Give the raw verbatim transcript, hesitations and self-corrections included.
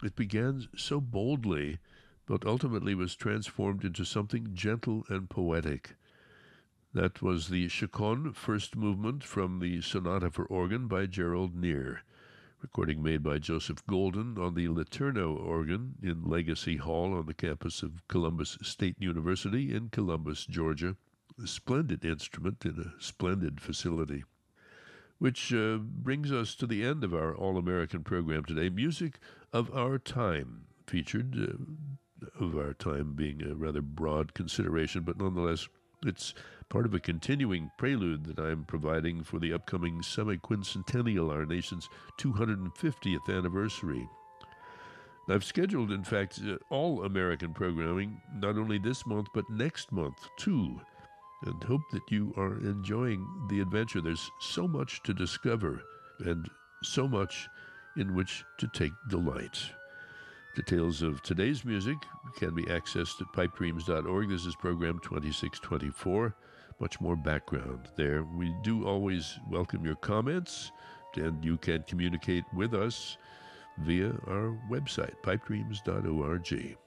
It began so boldly, but ultimately was transformed into something gentle and poetic. That was the Chaconne First Movement from the Sonata for Organ by Gerald Neer, recording made by Joseph Golden on the Letourneau organ in Legacy Hall on the campus of Columbus State University in Columbus, Georgia. A splendid instrument in a splendid facility. Which uh, brings us to the end of our All-American program today. Music of Our Time, featured, uh, of our time being a rather broad consideration, but nonetheless, it's part of a continuing prelude that I'm providing for the upcoming semi-quincentennial, our nation's two hundred fiftieth anniversary. I've scheduled, in fact, uh, all-American programming, not only this month, but next month, too, and hope that you are enjoying the adventure. There's so much to discover and so much in which to take delight. Details of today's music can be accessed at pipe dreams dot org. This is program twenty-six twenty-four. Much more background there. We do always welcome your comments, and you can communicate with us via our website, pipe dreams dot org.